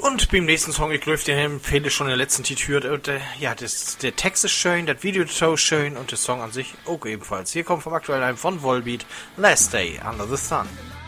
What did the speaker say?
Und beim nächsten Song, ich glaube, den empfehle ich schon in der letzten Tür. Und der Text ist schön, das Video ist schön und der Song an sich auch ebenfalls. Hier kommt vom aktuellen Album von Volbeat, Last Day Under the Sun.